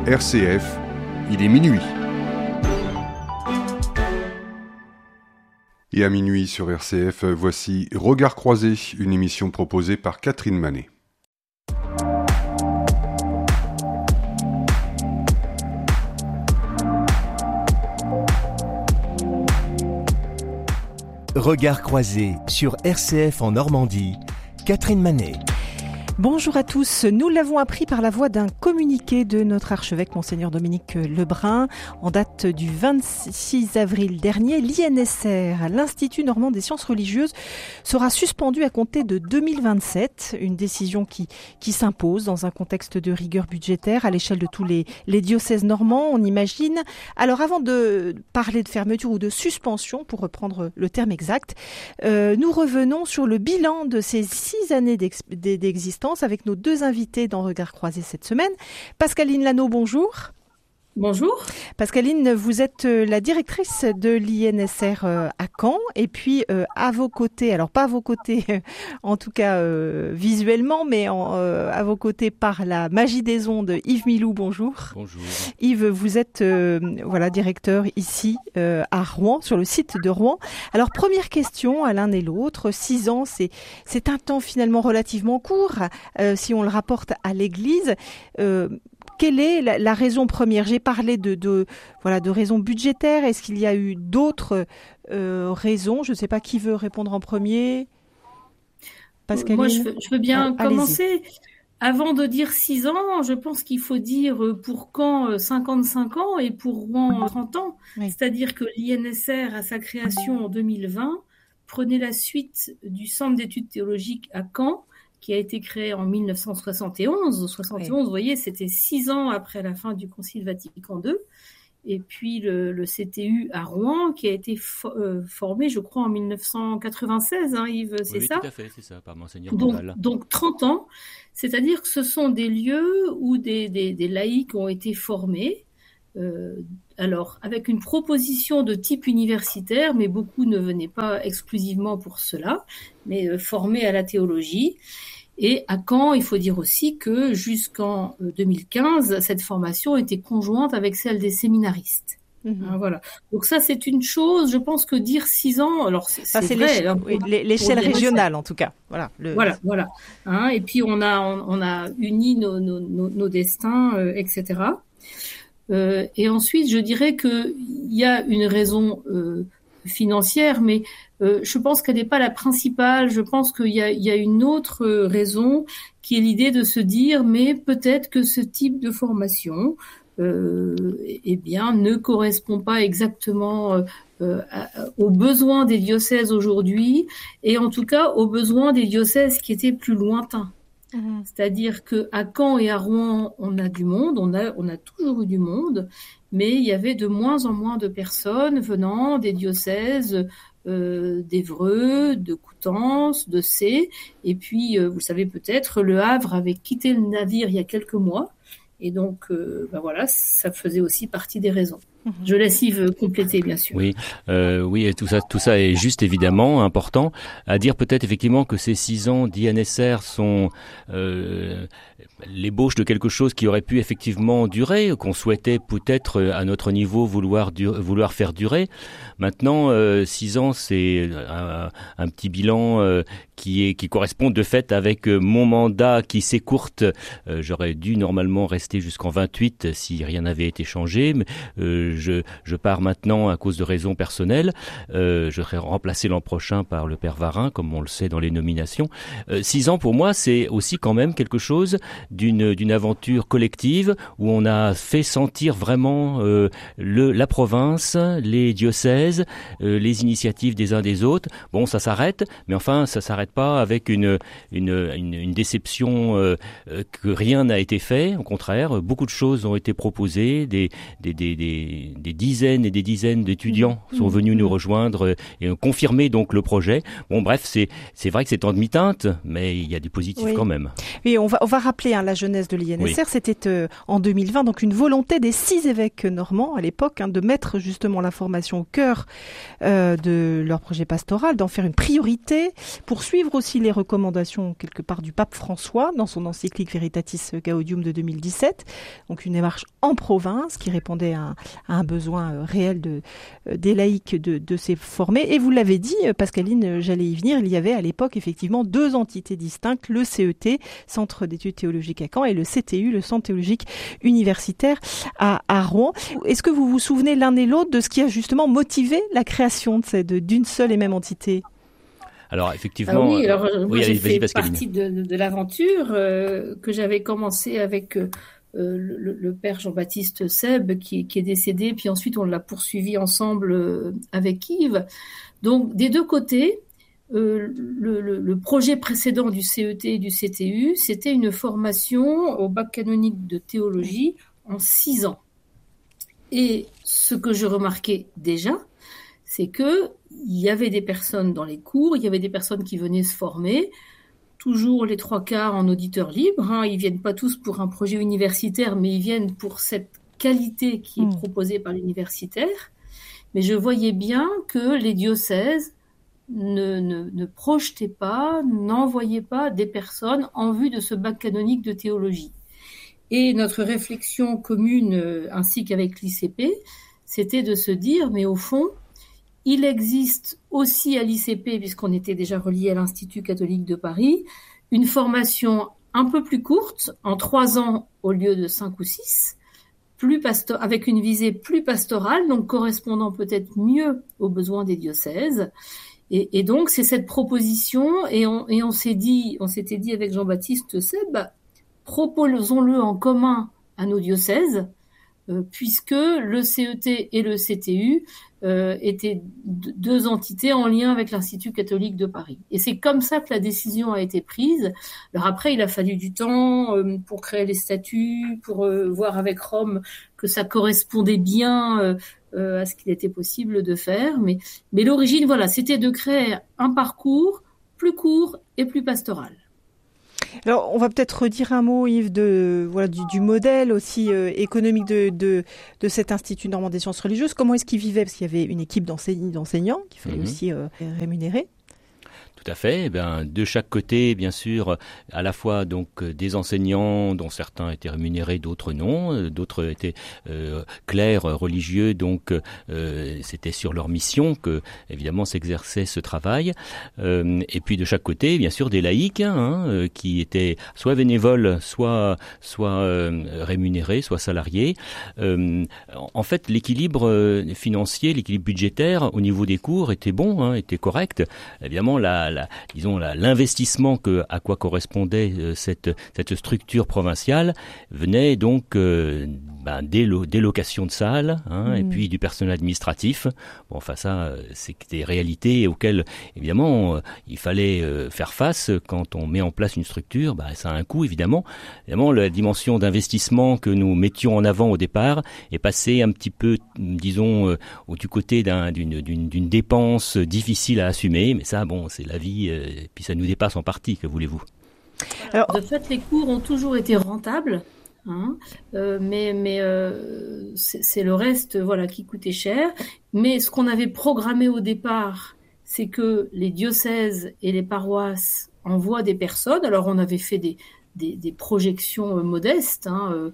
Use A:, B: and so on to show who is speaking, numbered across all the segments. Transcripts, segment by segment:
A: RCF, il est minuit. Et à minuit sur RCF, voici Regard croisé, une émission proposée par Catherine Manet.
B: Regard croisé sur RCF en Normandie, Catherine Manet.
C: Bonjour à tous, nous l'avons appris par la voie d'un communiqué de notre archevêque Monseigneur Dominique Lebrun. En date du 26 avril dernier, l'INSR, l'Institut normand des sciences religieuses, sera suspendu à compter de 2027. Une décision qui s'impose dans un contexte de rigueur budgétaire à l'échelle de tous les diocèses normands, on imagine. Alors avant de parler de fermeture ou de suspension, pour reprendre le terme exact, nous revenons sur le bilan de ces 6 années d'existence avec nos deux invités dans Regard croisé cette semaine. Pascaline Lano, bonjour.
D: Bonjour.
C: Pascaline, vous êtes la directrice de l'INSR à Caen et puis à vos côtés, alors pas à vos côtés en tout cas visuellement, mais à vos côtés par la magie des ondes, Yves Milou, bonjour.
E: Bonjour.
C: Yves, vous êtes directeur ici à Rouen, sur le site de Rouen. Alors première question à l'un et l'autre, 6 ans c'est un temps finalement relativement court si on le rapporte à l'Église. Quelle est la raison première ? J'ai parlé de raisons budgétaires. Est-ce qu'il y a eu d'autres raisons ? Je ne sais pas qui veut répondre en premier. Pascaline ?
D: Moi, je veux bien commencer. Avant de dire 6 ans, je pense qu'il faut dire pour Caen 55 ans et pour Rouen 30 ans. Oui. C'est-à-dire que l'INSR, à sa création en 2020, prenait la suite du Centre d'études théologiques à Caen, qui a été créé en 1971. 71, oui. Vous voyez, c'était 6 ans après la fin du Concile Vatican II. Et puis le CTU à Rouen, qui a été formé, je crois, en 1996, hein, Yves, c'est ça ?
E: Oui, tout à fait, c'est ça, par Monseigneur Mandal.
D: Donc 30 ans, c'est-à-dire que ce sont des lieux où des laïcs ont été formés, alors avec une proposition de type universitaire, mais beaucoup ne venaient pas exclusivement pour cela, mais formés à la théologie. Et à Caen, il faut dire aussi que jusqu'en 2015, cette formation était conjointe avec celle des séminaristes. Mmh. Voilà. Donc ça, c'est une chose. Je pense que dire 6 ans, alors c'est vrai.
C: L'échelle régionale, en tout cas. Voilà.
D: Voilà. Hein, et puis on a uni nos destins, etc. Et ensuite, je dirais que il y a une raison financière, mais je pense qu'elle n'est pas la principale. Je pense qu'il y a une autre raison qui est l'idée de se dire, mais peut-être que ce type de formation, ne correspond pas exactement aux besoins des diocèses aujourd'hui, et en tout cas aux besoins des diocèses qui étaient plus lointains. Mmh. C'est-à-dire que à Caen et à Rouen, on a du monde, on a toujours eu du monde, mais il y avait de moins en moins de personnes venant des diocèses d'Évreux, de Coutances, de Sées, et puis vous savez peut-être, Le Havre avait quitté le navire il y a quelques mois, et donc ça faisait aussi partie des raisons. Je laisse Yves compléter, bien sûr.
E: Oui, et tout ça est juste évidemment important. À dire peut-être effectivement que ces 6 ans d'INSR sont l'ébauche de quelque chose qui aurait pu effectivement durer, qu'on souhaitait peut-être à notre niveau vouloir faire durer. Maintenant, 6 ans, c'est un petit bilan qui correspond de fait avec mon mandat qui s'écourte. J'aurais dû normalement rester jusqu'en 28 si rien n'avait été changé, mais je pars maintenant à cause de raisons personnelles. Je serai remplacé l'an prochain par le Père Varin, comme on le sait dans les nominations. 6 ans pour moi, c'est aussi quand même quelque chose d'une aventure collective où on a fait sentir vraiment la province, les diocèses, les initiatives des uns des autres. Bon, ça s'arrête, mais enfin, ça s'arrête pas avec une déception que rien n'a été fait. Au contraire, beaucoup de choses ont été proposées, des des dizaines et des dizaines d'étudiants sont venus nous rejoindre et ont confirmé donc le projet. Bon, bref, c'est vrai que c'est en demi-teinte, mais il y a du positif quand même.
C: Oui, on va rappeler la jeunesse de l'INSR. Oui. C'était en 2020, donc une volonté des 6 évêques normands à l'époque de mettre justement la formation au cœur de leur projet pastoral, d'en faire une priorité, pour suivre aussi les recommandations quelque part du pape François dans son encyclique Veritatis Gaudium de 2017. Donc une démarche en province qui répondait à un besoin réel des laïcs de s'y former. Et vous l'avez dit, Pascaline, j'allais y venir, il y avait à l'époque effectivement 2 entités distinctes, le CET, Centre d'études théologiques à Caen, et le CTU, le Centre théologique universitaire à Rouen. Est-ce que vous vous souvenez l'un et l'autre de ce qui a justement motivé la création d'une seule et même entité ?
E: Alors effectivement,
D: moi j'ai fait partie de l'aventure que j'avais commencé avec le père Jean-Baptiste Seb qui est décédé, puis ensuite on l'a poursuivi ensemble avec Yves. Donc des deux côtés, le projet précédent du CET et du CTU, c'était une formation au bac canonique de théologie en 6 ans. Et ce que je remarquais déjà, c'est que il y avait des personnes dans les cours, il y avait des personnes qui venaient se former, toujours les 3/4 en auditeurs libres. Ils viennent pas tous pour un projet universitaire, mais ils viennent pour cette qualité qui est proposée par l'universitaire. Mais je voyais bien que les diocèses ne projetaient pas, n'envoyaient pas des personnes en vue de ce bac canonique de théologie. Et notre réflexion commune, ainsi qu'avec l'ICP, c'était de se dire, mais au fond, il existe aussi à l'ICP, puisqu'on était déjà relié à l'Institut catholique de Paris, une formation un peu plus courte, en 3 ans au lieu de 5 ou 6, avec une visée plus pastorale, donc correspondant peut-être mieux aux besoins des diocèses. Et donc, c'est cette proposition, et on s'était dit avec Jean-Baptiste Seb, proposons-le en commun à nos diocèses, puisque le CET et le CTU étaient 2 entités en lien avec l'Institut catholique de Paris. Et c'est comme ça que la décision a été prise. Alors après, il a fallu du temps pour créer les statuts, pour voir avec Rome que ça correspondait bien à ce qu'il était possible de faire. Mais l'origine, voilà, c'était de créer un parcours plus court et plus pastoral.
C: Alors, on va peut-être redire un mot, Yves, du modèle aussi économique de cet Institut normand des sciences religieuses. Comment est-ce qu'il vivait ? Parce qu'il y avait une équipe d'enseignants qu'il fallait aussi rémunérer.
E: Tout à fait. De chaque côté, bien sûr, à la fois donc des enseignants dont certains étaient rémunérés, d'autres non, d'autres étaient clercs religieux, donc c'était sur leur mission que évidemment s'exerçait ce travail. Et puis de chaque côté, bien sûr, des laïcs qui étaient soit bénévoles, soit rémunérés, soit salariés. En fait, l'équilibre financier, l'équilibre budgétaire au niveau des cours était bon, était correct. Évidemment, l'investissement à quoi correspondait cette structure provinciale venait donc des locations de salles et puis du personnel administratif. Bon, enfin ça, c'est des réalités auxquelles évidemment il fallait faire face quand on met en place une structure. Ça a un coût évidemment. Évidemment, la dimension d'investissement que nous mettions en avant au départ est passée un petit peu, disons, du côté d'une dépense difficile à assumer. Mais ça, bon, c'est la vie, et puis ça nous dépasse en partie, que voulez-vous ?
D: Alors, de fait, les cours ont toujours été rentables, mais c'est le reste qui coûtait cher. Mais ce qu'on avait programmé au départ, c'est que les diocèses et les paroisses envoient des personnes. Alors, on avait fait des projections modestes,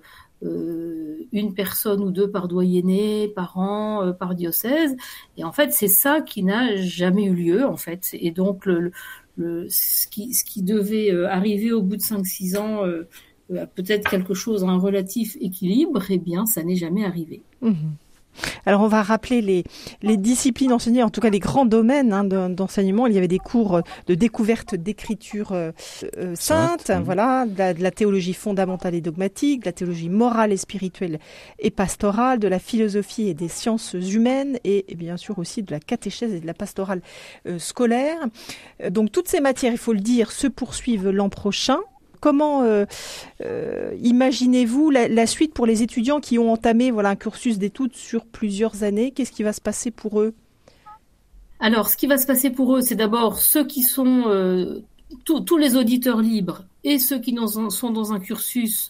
D: une personne ou 2 par doyenné, par an, par diocèse. Et en fait, c'est ça qui n'a jamais eu lieu, en fait. Et donc, ce qui devait arriver au bout de 5-6 ans, peut-être quelque chose, un relatif équilibre, eh bien, ça n'est jamais arrivé.
C: Alors, on va rappeler les disciplines enseignées, en tout cas les grands domaines d'enseignement. Il y avait des cours de découverte d'écriture sainte, de la théologie fondamentale et dogmatique, de la théologie morale et spirituelle et pastorale, de la philosophie et des sciences humaines et bien sûr aussi de la catéchèse et de la pastorale scolaire. Donc, toutes ces matières, il faut le dire, se poursuivent l'an prochain. comment imaginez-vous la suite pour les étudiants qui ont entamé un cursus d'études sur plusieurs années? Qu'est-ce qui va se passer pour eux?
D: Alors, ce qui va se passer pour eux, c'est d'abord ceux qui sont tous les auditeurs libres et ceux qui sont dans un cursus.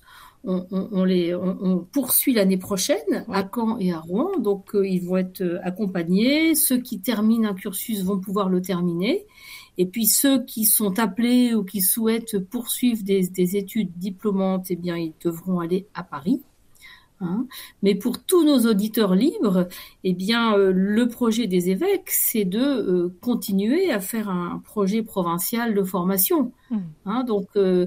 D: On poursuit l'année prochaine à Caen et à Rouen, donc ils vont être accompagnés. Ceux qui terminent un cursus vont pouvoir le terminer. Et puis ceux qui sont appelés ou qui souhaitent poursuivre des études diplômantes, eh bien ils devront aller à Paris. Mais pour tous nos auditeurs libres, eh bien le projet des évêques, c'est de continuer à faire un projet provincial de formation. Donc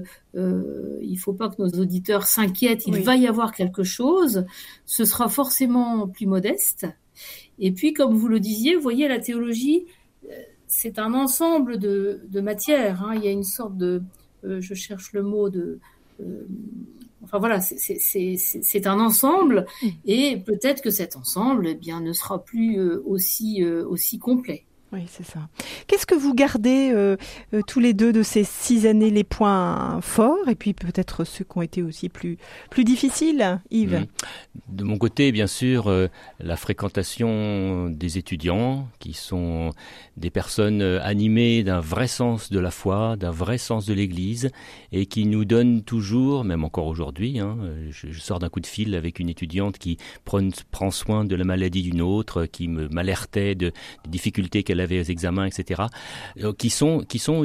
D: il faut pas que nos auditeurs s'inquiètent, il va y avoir quelque chose, ce sera forcément plus modeste. Et puis comme vous le disiez, vous voyez, la théologie, c'est un ensemble de matières. Il y a une sorte de, je cherche le mot de enfin voilà, c'est un ensemble, et peut-être que cet ensemble, eh bien, ne sera plus aussi complet.
C: Oui, c'est ça. Qu'est-ce que vous gardez tous les deux de ces 6 années, les points forts, et puis peut-être ceux qui ont été aussi plus difficiles, Yves?
E: De mon côté, bien sûr, la fréquentation des étudiants, qui sont des personnes animées d'un vrai sens de la foi, d'un vrai sens de l'Église, et qui nous donnent toujours, même encore aujourd'hui, je sors d'un coup de fil avec une étudiante qui prend soin de la maladie d'une autre, qui m'alertait des difficultés qu'elle avait aux examens, etc., qui sont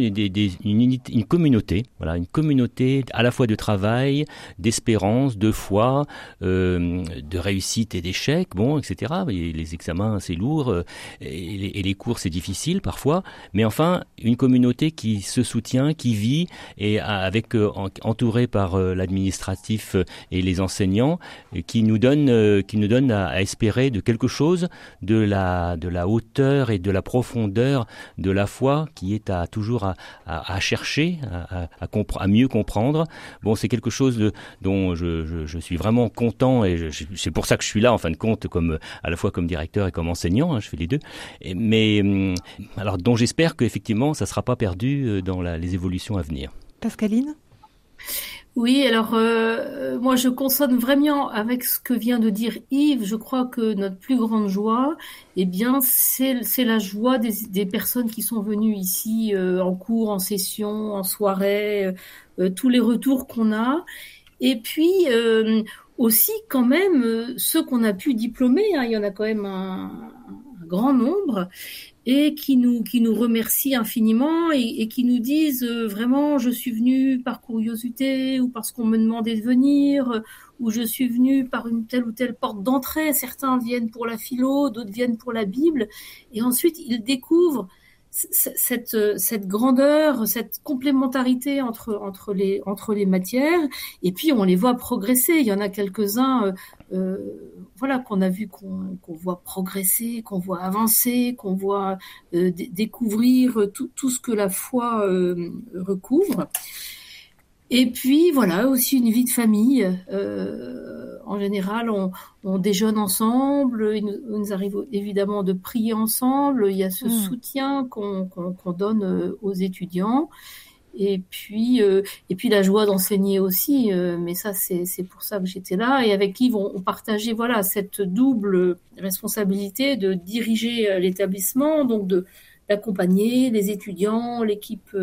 E: une communauté, voilà, une communauté à la fois de travail, d'espérance, de foi, de réussite et d'échec, etc. Et les examens, c'est lourd, et les cours, c'est difficile parfois, mais enfin, une communauté qui se soutient, qui vit, et entourée par l'administratif et les enseignants, qui nous donne à espérer de quelque chose, de la hauteur et de la profondeur de la foi, qui est toujours à chercher, à mieux comprendre. C'est quelque chose dont je suis vraiment content, et c'est pour ça que je suis là en fin de compte, à la fois comme directeur et comme enseignant, je fais les deux. Mais alors dont j'espère qu'effectivement ça ne sera pas perdu dans les évolutions à venir.
C: Pascaline ?
D: Oui, alors moi je consonne vraiment avec ce que vient de dire Yves. Je crois que notre plus grande joie, eh bien, c'est la joie des personnes qui sont venues ici en cours, en session, en soirée, tous les retours qu'on a. Et puis aussi quand même ceux qu'on a pu diplômer, il y en a quand même un grand nombre, et qui nous remercient infiniment et qui nous disent vraiment, je suis venu par curiosité, ou parce qu'on me demandait de venir, ou je suis venu par une telle ou telle porte d'entrée. Certains viennent pour la philo, d'autres viennent pour la Bible, et ensuite ils découvrent cette grandeur, cette complémentarité entre les matières, et puis on les voit progresser. Il y en a quelques-uns qu'on a vu, qu'on voit progresser, qu'on voit avancer, qu'on voit découvrir tout ce que la foi recouvre. Et puis voilà, aussi une vie de famille. En général, on déjeune ensemble. Il nous arrive évidemment de prier ensemble. Il y a ce soutien qu'on donne aux étudiants. Et puis la joie d'enseigner aussi. Mais ça, c'est pour ça que j'étais là. Et avec Yves, on partageait cette double responsabilité de diriger l'établissement, donc d'accompagner les étudiants, l'équipe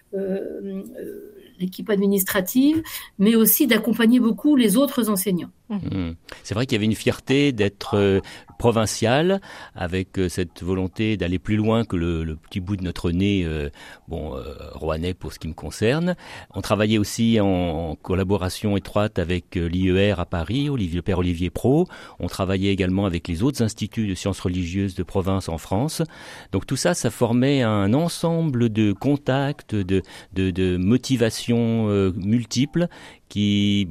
D: administrative, mais aussi d'accompagner beaucoup les autres enseignants.
E: C'est vrai qu'il y avait une fierté d'être provincial, avec cette volonté d'aller plus loin que le petit bout de notre nez, rouennais pour ce qui me concerne. On travaillait aussi en collaboration étroite avec l'IER à Paris, le Père Olivier Pro. On travaillait également avec les autres instituts de sciences religieuses de province en France. Donc tout ça, ça formait un ensemble de contacts, de motivations multiples, qui,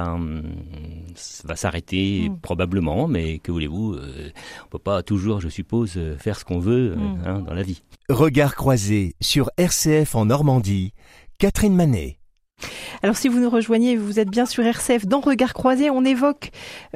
E: va s'arrêter probablement, mais que voulez-vous, on peut pas toujours, je suppose, faire ce qu'on veut dans la vie.
B: Regard croisé sur RCF en Normandie, Catherine Manet.
C: Alors si vous nous rejoignez, vous êtes bien sur RCF dans Regard Croisé, on évoque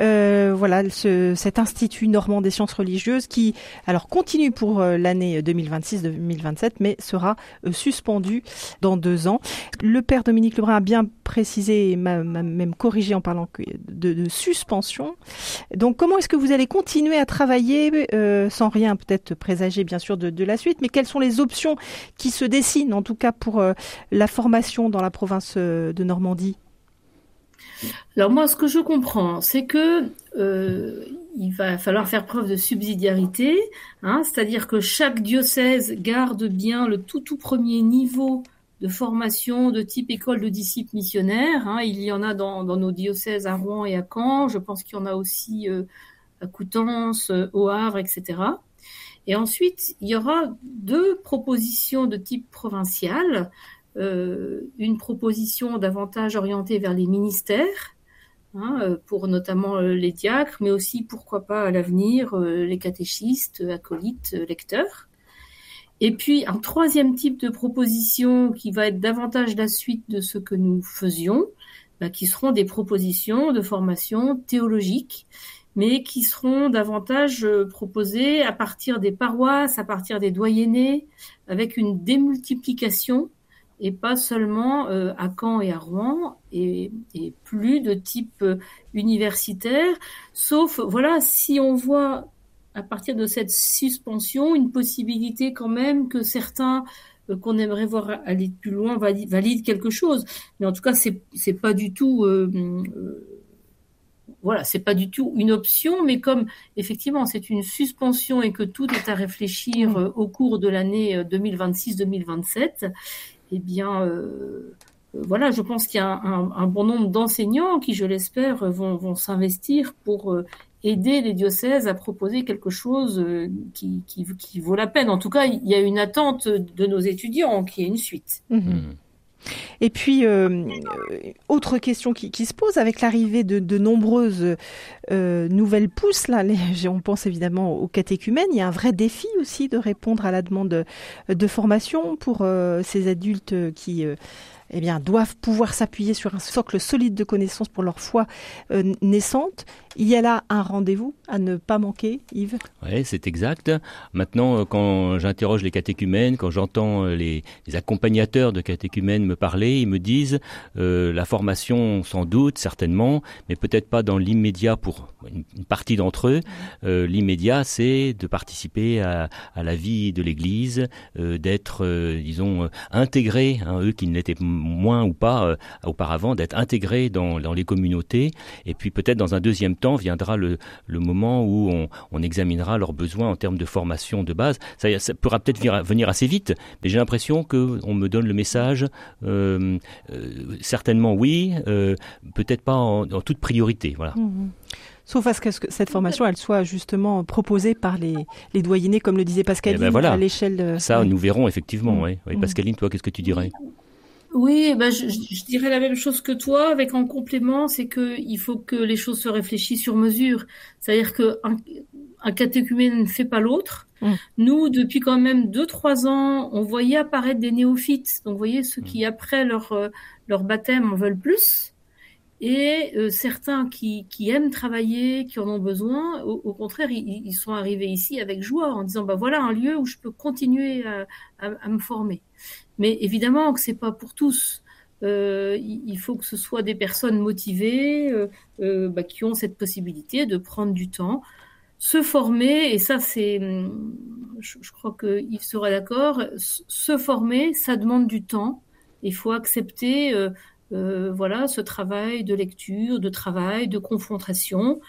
C: cet Institut normand des sciences religieuses qui continue pour l'année 2026-2027 mais sera suspendu dans 2 ans. Le père Dominique Lebrun a bien précisé et m'a même corrigé en parlant de suspension. Donc comment est-ce que vous allez continuer à travailler sans rien peut-être présager bien sûr de la suite, mais quelles sont les options qui se dessinent en tout cas pour la formation dans la province de Normandie?
D: Alors moi, ce que je comprends, c'est que il va falloir faire preuve de subsidiarité, c'est-à-dire que chaque diocèse garde bien le tout premier niveau de formation de type école de disciples missionnaires. Il y en a dans nos diocèses à Rouen et à Caen. Je pense qu'il y en a aussi à Coutances, au Havre, etc. Et ensuite, il y aura 2 propositions de type provincial. Une proposition davantage orientée vers les ministères, pour notamment les diacres, mais aussi, pourquoi pas, à l'avenir, les catéchistes, acolytes, lecteurs. Et puis, un 3e type de proposition qui va être davantage la suite de ce que nous faisions, qui seront des propositions de formation théologique, mais qui seront davantage proposées à partir des paroisses, à partir des doyennés, avec une démultiplication et pas seulement à Caen et à Rouen, et plus de type universitaire, sauf, si on voit à partir de cette suspension une possibilité quand même que certains qu'on aimerait voir aller plus loin valident quelque chose. Mais en tout cas, c'est pas du tout... c'est pas du tout une option, mais comme effectivement c'est une suspension et que tout est à réfléchir au cours de l'année 2026-2027, eh bien, je pense qu'il y a un bon nombre d'enseignants qui, je l'espère, vont s'investir pour aider les diocèses à proposer quelque chose qui vaut la peine. En tout cas, il y a une attente de nos étudiants qui est une suite.
C: Et puis, autre question qui se pose avec l'arrivée de nombreuses nouvelles pousses, là, on pense évidemment aux catéchumènes, il y a un vrai défi aussi de répondre à la demande de formation pour ces adultes qui doivent pouvoir s'appuyer sur un socle solide de connaissances pour leur foi naissante. Il y a là un rendez-vous à ne pas manquer, Yves?
E: Oui, c'est exact. Maintenant, quand j'interroge les catéchumènes, quand j'entends les accompagnateurs de catéchumènes me parler, ils me disent la formation sans doute, certainement, mais peut-être pas dans l'immédiat pour une partie d'entre eux. L'immédiat, c'est de participer à la vie de l'Église, d'être, intégrés, eux qui ne l'étaient moins ou pas auparavant, d'être intégrés dans les communautés. Et puis peut-être dans un deuxième temps viendra le moment où on examinera leurs besoins en termes de formation de base. Ça pourra peut-être venir assez vite, mais j'ai l'impression qu'on me donne le message, certainement oui, peut-être pas en toute priorité. Voilà.
C: Sauf à ce que cette formation, elle soit justement proposée par les doyennés, comme le disait Pascaline, à l'échelle de...
E: Ça, nous verrons effectivement. Oui. Pascaline, toi, qu'est-ce que tu dirais ?
D: Oui, je dirais la même chose que toi, avec en complément, c'est que il faut que les choses se réfléchissent sur mesure. C'est-à-dire que un catéchumène ne fait pas l'autre. Nous, depuis quand même 2-3 ans, on voyait apparaître des néophytes. Donc, vous voyez, ceux qui, après leur baptême, en veulent plus. Et certains qui aiment travailler, qui en ont besoin, au contraire, ils sont arrivés ici avec joie, en disant, voilà un lieu où je peux continuer à me former. Mais évidemment que c'est pas pour tous. Il faut que ce soit des personnes motivées, qui ont cette possibilité de prendre du temps, se former, et ça c'est, je crois que Yves sera d'accord, se former, ça demande du temps. Il faut accepter ce travail de lecture, de travail, de confrontation.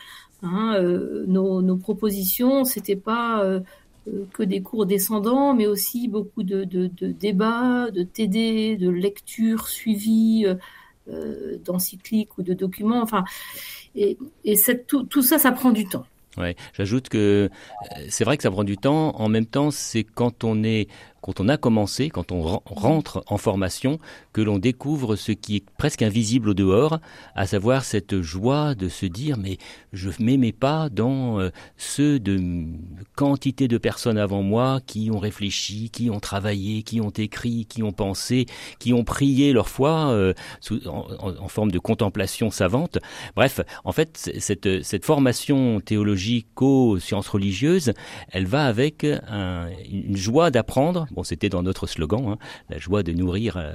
D: Nos propositions, c'était pas que des cours descendants, mais aussi beaucoup de débats, de TD, de lectures suivies, d'encycliques ou de documents. Enfin, et tout ça, ça prend du temps.
E: Ouais, j'ajoute que c'est vrai que ça prend du temps. En même temps, c'est quand on est quand on a commencé, quand on rentre en formation, que l'on découvre ce qui est presque invisible au dehors, à savoir cette joie de se dire mais je mets mes pas dans ceux de quantité de personnes avant moi qui ont réfléchi, qui ont travaillé, qui ont écrit, qui ont pensé, qui ont prié leur foi en forme de contemplation savante. Bref, en fait, cette formation théologico-sciences religieuses, elle va avec une joie d'apprendre. Bon, c'était dans notre slogan, la joie de nourrir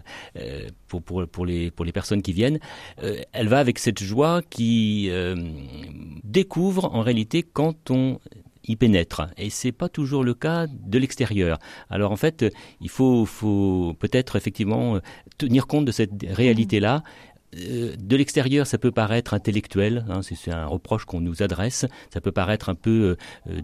E: pour les personnes qui viennent. Elle va avec cette joie qui découvre en réalité quand on y pénètre. Et c'est pas toujours le cas de l'extérieur. Alors en fait, il faut peut-être effectivement tenir compte de cette réalité-là. De l'extérieur, ça peut paraître intellectuel, c'est un reproche qu'on nous adresse, ça peut paraître un peu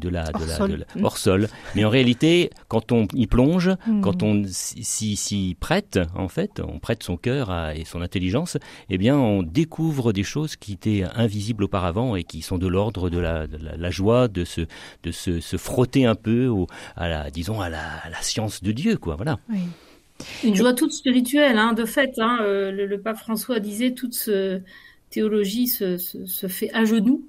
E: hors sol, mais en réalité, quand on y plonge, quand on s'y prête, en fait, on prête son cœur et son intelligence, eh bien, on découvre des choses qui étaient invisibles auparavant et qui sont de l'ordre de la joie de se frotter un peu à la science de Dieu, quoi, voilà. Oui.
D: Une joie toute spirituelle, de fait. Le pape François disait toute théologie se fait à genoux.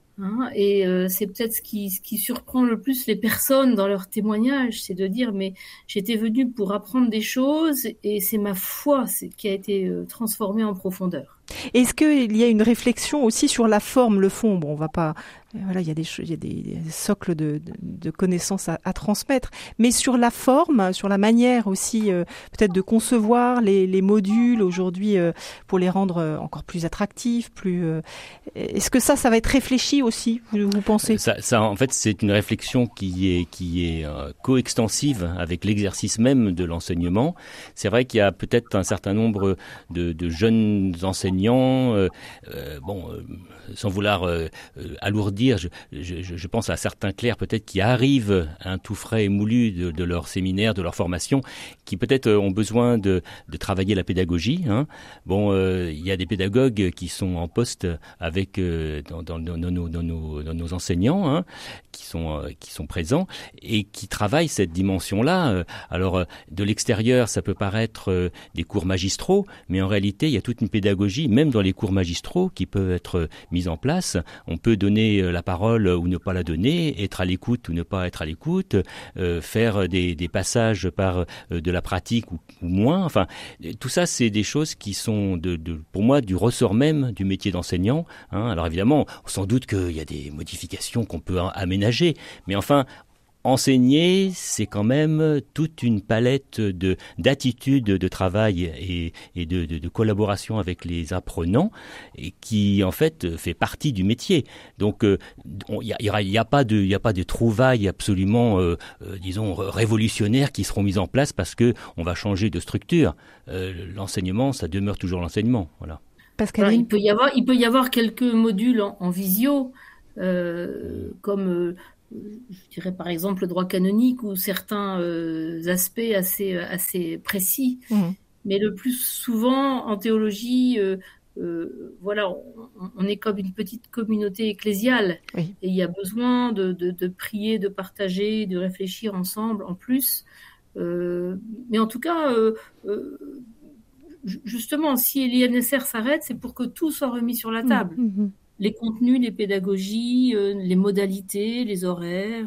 D: Et c'est peut-être ce qui surprend le plus les personnes dans leurs témoignages, c'est de dire mais j'étais venu pour apprendre des choses et c'est ma foi qui a été transformée en profondeur.
C: Est-ce qu'il y a une réflexion aussi sur la forme, le fond? Bon, on va pas, voilà, il y a des socles de connaissances à transmettre, mais sur la forme, sur la manière aussi, peut-être de concevoir les modules aujourd'hui pour les rendre encore plus attractifs, est-ce que ça va être réfléchi aussi, vous pensez?
E: Ça, en fait, c'est une réflexion qui est coextensive avec l'exercice même de l'enseignement. C'est vrai qu'il y a peut-être un certain nombre de jeunes enseignants, sans vouloir alourdir, je pense à certains clercs peut-être qui arrivent un tout frais et moulu de leur séminaire, de leur formation, qui peut-être ont besoin de travailler la pédagogie. Il y a des pédagogues qui sont en poste avec dans nos enseignants, qui sont présents et qui travaillent cette dimension-là. Alors de l'extérieur, ça peut paraître des cours magistraux, mais en réalité, il y a toute une pédagogie, même dans les cours magistraux, qui peut être mise en place. On peut donner la parole ou ne pas la donner, être à l'écoute ou ne pas être à l'écoute, faire des passages par de la pratique ou moins. Enfin, tout ça, c'est des choses qui sont, pour moi, du ressort même du métier d'enseignant. Alors évidemment, sans doute qu'il y a des modifications qu'on peut aménager, mais enfin, enseigner, c'est quand même toute une palette d'attitudes de travail et de collaboration avec les apprenants et qui, en fait, fait partie du métier. Donc, il y a pas de trouvailles absolument, disons, révolutionnaires qui seront mises en place parce que on va changer de structure. L'enseignement, ça demeure toujours l'enseignement. Voilà.
D: Pascaline, il peut y avoir quelques modules en visio, comme je dirais par exemple le droit canonique ou certains aspects assez précis. Mais le plus souvent en théologie, on est comme une petite communauté ecclésiale. Oui. Et il y a besoin de prier, de partager, de réfléchir ensemble en plus. Mais en tout cas, justement, si l'INSR s'arrête, c'est pour que tout soit remis sur la table. Les contenus, les pédagogies, les modalités, les horaires.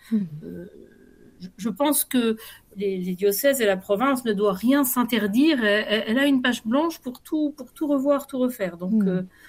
D: Je pense que les diocèses et la province ne doivent rien s'interdire. Elle a une page blanche pour tout revoir, tout refaire. Donc,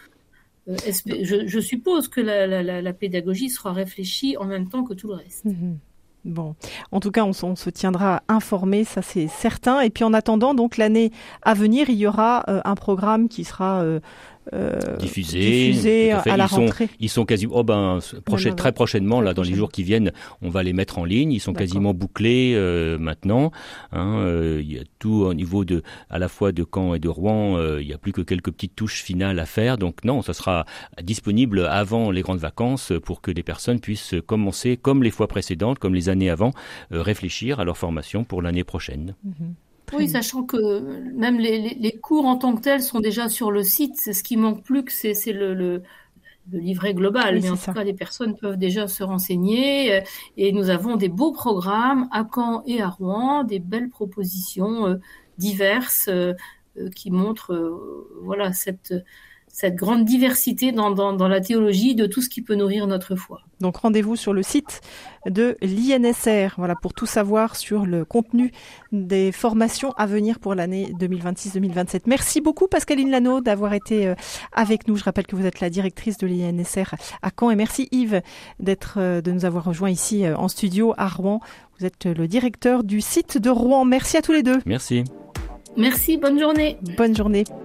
D: je suppose que la pédagogie sera réfléchie en même temps que tout le reste.
C: Bon, en tout cas, on se tiendra informé, ça c'est certain. Et puis en attendant, donc l'année à venir, il y aura un programme qui sera diffusé à la rentrée.
E: Ils sont quasiment très prochainement là, dans les jours qui viennent, on va les mettre en ligne. Ils sont quasiment bouclés maintenant. Il y a tout au niveau à la fois de Caen et de Rouen. Il y a plus que quelques petites touches finales à faire. Donc non, ça sera disponible avant les grandes vacances pour que les personnes puissent commencer, comme les fois précédentes, comme les années avant, réfléchir à leur formation pour l'année prochaine.
D: Oui, sachant que même les cours en tant que tels sont déjà sur le site. C'est ce qui manque plus, que c'est livret global, mais en tout cas, les personnes peuvent déjà se renseigner. Et nous avons des beaux programmes à Caen et à Rouen, des belles propositions diverses qui montrent cette grande diversité dans la théologie de tout ce qui peut nourrir notre foi.
C: Donc rendez-vous sur le site de l'INSR, pour tout savoir sur le contenu des formations à venir pour l'année 2026-2027. Merci beaucoup Pascaline Lano d'avoir été avec nous. Je rappelle que vous êtes la directrice de l'INSR à Caen, et merci Yves de nous avoir rejoints ici en studio à Rouen. Vous êtes le directeur du site de Rouen. Merci à tous les deux.
E: Merci.
D: Merci, bonne journée.
C: Bonne journée.